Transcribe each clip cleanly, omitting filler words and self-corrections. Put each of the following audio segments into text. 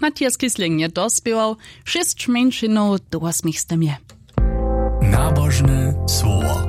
Matthias Kisling je dospiewał 6 mężczyznów do 8 stemie. Nabożne słowo.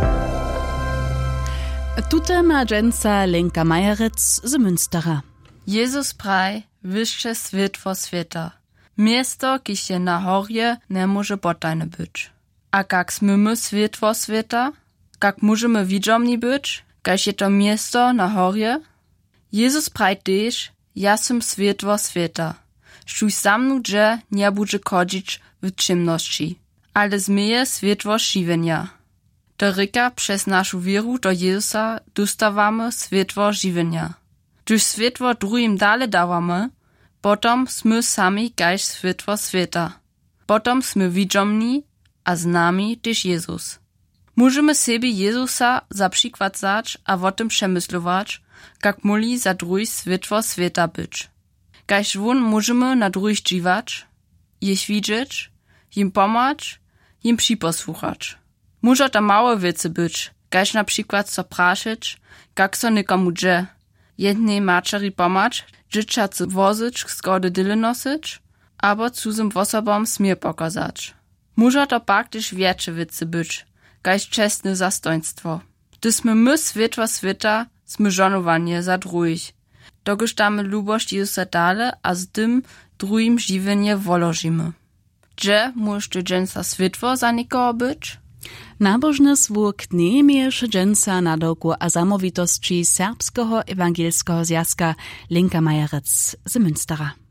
Tute ma dżęca Lenka Majerec z Münstera. Jezus praj, wyższe światło świata. Miasto, kiż je na horje, nie może potajne być. A jak smymy światło świata? Jak możemy widzomni być? Każ je to miasto na horje? Jezus praj też, ja sam światło świata. Šuj za mną, że nie będzie chodzić w ciemności, ale zmieje światło żywienia. To ryka przez naszą wieru do Jezusa dostawamy światło żywienia. Gdyż światło drugim dalej dawamy, potom sme sami kaž światło świata. Potom sme widzomni, a z nami też Jezus. Możemy sobie Jezusa za przykład zać, a o tym przemyslować, jak moli za drugich światło świata być. Kaž won możemy na drugich dziwać, ich widzieć, im pomać, im przyposłuchać. Może to małe wiece być, kaž na przykład so praszyć, jak so nikomu dże, jednej maczeri pomać, dzieciacy wozyć, skody dyle nosić, albo cudzym osobom smier pokazać. Może to pak też więcej wiece być, kaž czesne zastoństwo. Gdy sme my światło świata, sme żonowanie za drugich. Dokiż damy lubość Jezusa dale, a z tym drugim żywienie wolożymy. Gdzie może to dżęca światło za nikogo być? Nabożny zwuk nie miejeszy dżęca na dołku a zamowitości Serbskiego Ewangelskiego Zjazka Lenka Majerec z Münstera.